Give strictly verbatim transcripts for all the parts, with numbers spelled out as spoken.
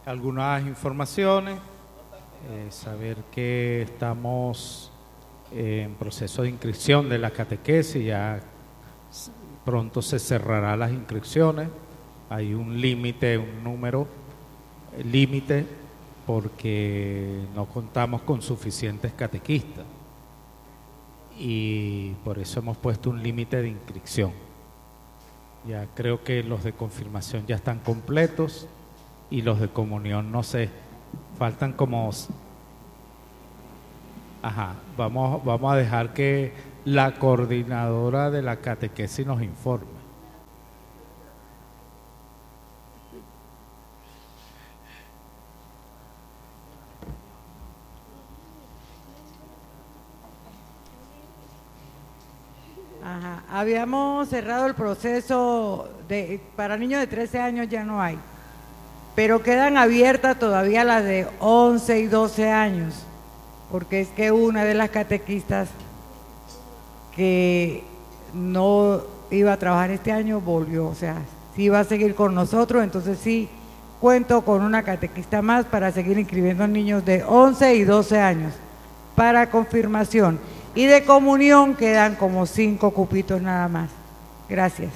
algunas informaciones, eh, saber que estamos eh, en proceso de inscripción de la catequesis, ya pronto se cerrará las inscripciones, hay un límite, un número eh, límite, porque no contamos con suficientes catequistas y por eso hemos puesto un límite de inscripción. Ya creo que los de confirmación ya están completos y los de comunión no sé, faltan como... Ajá, vamos, vamos a dejar que la coordinadora de la catequesis nos informe. Ajá. Habíamos cerrado el proceso de, para niños de trece años ya no hay, pero quedan abiertas todavía las de once y doce años, porque es que una de las catequistas que no iba a trabajar este año volvió, o sea, sí iba a seguir con nosotros, entonces sí cuento con una catequista más para seguir inscribiendo niños de once y doce años para confirmación. Y de comunión quedan como cinco cupitos nada más. Gracias.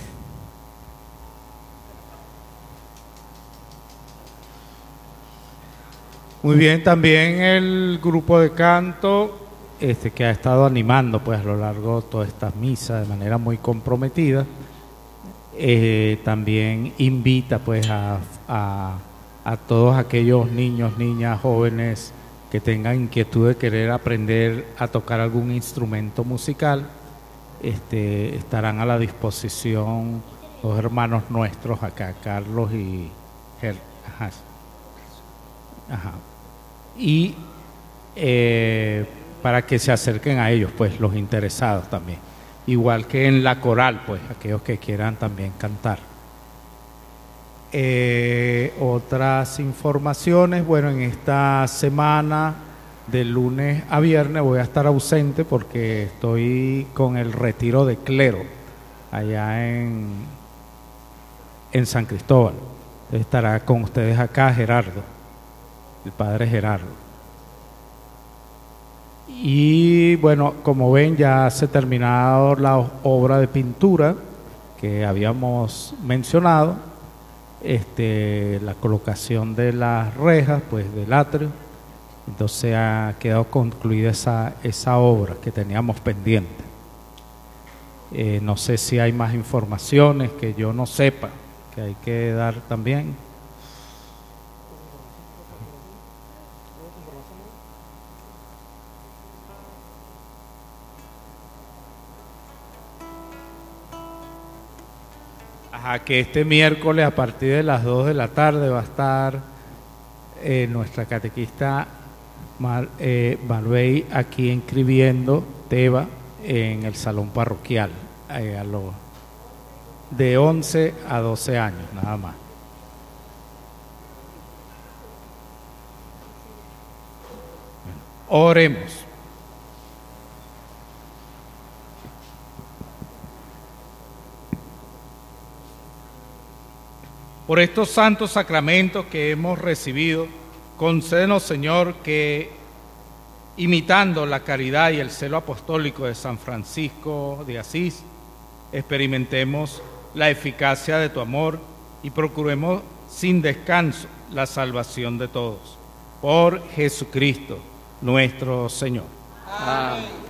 Muy bien, también el grupo de canto este, que ha estado animando pues a lo largo de todas estas misas de manera muy comprometida, eh, también invita pues a, a, a todos aquellos niños, niñas, jóvenes que tengan inquietud de querer aprender a tocar algún instrumento musical, este, estarán a la disposición los hermanos nuestros acá, Carlos y Ger Ajá. Ajá. Y eh, para que se acerquen a ellos, pues los interesados también, igual que en la coral, pues aquellos que quieran también cantar. Eh, otras informaciones, bueno, en esta semana de lunes a viernes voy a estar ausente porque estoy con el retiro de clero allá en, en San Cristóbal. Estará con ustedes acá Gerardo, el padre Gerardo. Y bueno, como ven, ya se ha terminado la obra de pintura que habíamos mencionado. Este, la colocación de las rejas pues del atrio, entonces ha quedado concluida esa, esa obra que teníamos pendiente. Eh, no sé si hay más informaciones que yo no sepa que hay que dar también. Ajá, que este miércoles a partir de las dos de la tarde va a estar eh, nuestra catequista Mar, eh, Marbey aquí inscribiendo Teba en el salón parroquial eh, a los de once a doce años nada más. Bueno, oremos. Por estos santos sacramentos que hemos recibido, concédenos, Señor, que imitando la caridad y el celo apostólico de San Francisco de Asís, experimentemos la eficacia de tu amor y procuremos sin descanso la salvación de todos. Por Jesucristo, nuestro Señor. Amén.